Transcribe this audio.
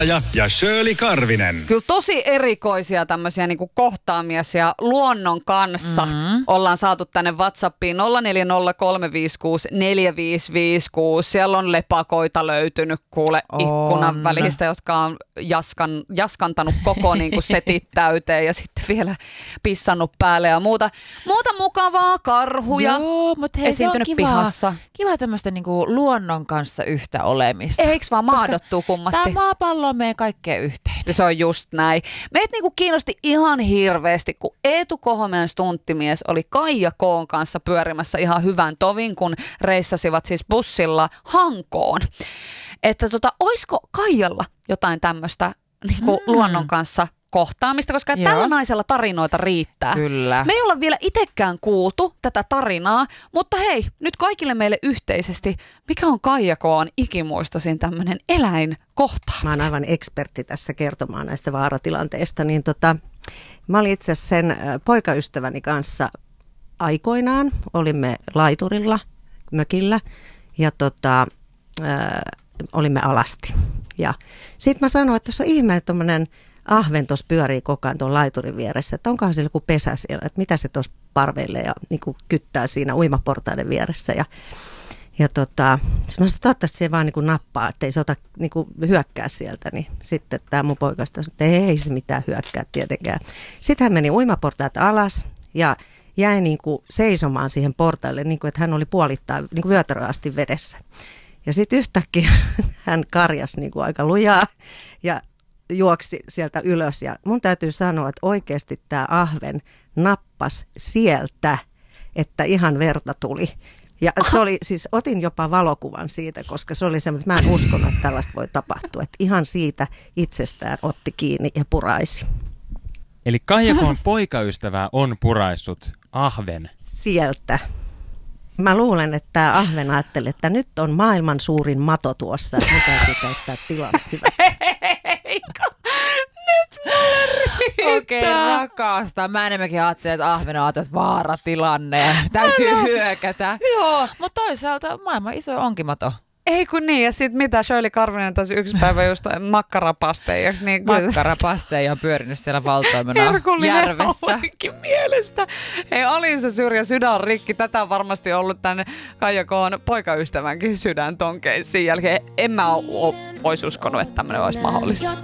Ja Shirley Karvinen. Kyllä tosi erikoisia tämmöisiä niinku kohtaamisia luonnon kanssa ollaan saatu tänne WhatsAppiin 0403564556. Siellä on lepakoita löytynyt kuule ikkunan välistä, jotka on jaskantanut koko niinku setit täyteen ja sitten vielä pissannut päälle ja muuta mukavaa, karhuja. Joo, mutta hei, esiintynyt se on pihassa. Kiva tämmöistä niinku luonnon kanssa yhtä olemista. Eiks vaan maadottuu kummasti? Tämä maapallo on meidän kaikkeen yhteinen. Se on just näin. Meitä niinku kiinnosti ihan hirveästi, kun Eetu Kohomäen stunttimies oli Kaija Koon kanssa pyörimässä ihan hyvän tovin, kun reissasivat siis bussilla Hankoon. Että oisko Kaijalla jotain tämmöistä niinku luonnon kanssa kohtaamista, koska tällä naisella tarinoita riittää. Kyllä. Me ei olla vielä itsekään kuultu tätä tarinaa, mutta hei, nyt kaikille meille yhteisesti, mikä on Kaija Koon ikimuistoisin tämmöinen eläinkohta? Mä oon aivan ekspertti tässä kertomaan näistä vaaratilanteista, niin mä olin itse asiassa sen poikaystäväni kanssa aikoinaan, olimme laiturilla, mökillä ja olimme alasti. Ja sit mä sanoin, että tuossa on ihme, että tommonen ahven tuossa pyörii koko ajan tuon laiturin vieressä, että onkohan siellä joku pesä siellä, että mitä se tuossa parveilee ja niin kuin kyttää siinä uimaportaiden vieressä. Ja mä sanoin, että toivottavasti se vaan niin kuin nappaa, että ei se ota niin kuin hyökkää sieltä. Niin sitten tämä mun poikasta sanoi, että ei se mitään hyökkää tietenkään. Sitten hän meni uimaportaat alas ja jäi niin kuin seisomaan siihen portaille, niin kuin, että hän oli puolittain niin kuin vyötäröön asti vedessä. Ja sitten yhtäkkiä hän karjasi niin kuin aika lujaa ja juoksi sieltä ylös ja mun täytyy sanoa, että oikeasti tämä ahven nappasi sieltä, että ihan verta tuli. Ja se oli siis, otin jopa valokuvan siitä, koska se oli semmoinen, että mä en uskonut, että tällaista voi tapahtua. Että ihan siitä itsestään otti kiinni ja puraisi. Eli Kaija Koon poikaystävää on puraissut ahven. Sieltä. Mä luulen, että tämä ahven ajatteli, että nyt on maailman suurin mato tuossa, että mun täytyy käyttää tilaa hyväksi. Nyt mulle riittää. Okei, rakasta. Mä enemmänkin ajattelin, että ahvena ajattelin, että vaaratilanne ja täytyy hyökätä. Joo. Mutta toisaalta maailman iso onkimato. Ei kun niin, ja sitten mitä Shirley Karvinen taisi yksi päivä just makkarapasteijaksi. Niin Makkarapasteja on pyörinyt siellä valtoimena järvessä. Herkullinen mielestä. Hei, olin se Syrjä sydän rikki. Tätä on varmasti ollut tänne Kaija Koon poikaystävänkin sydän ton keissin jälkeen. En mä olisi uskonut, että tämmöinen olisi mahdollista.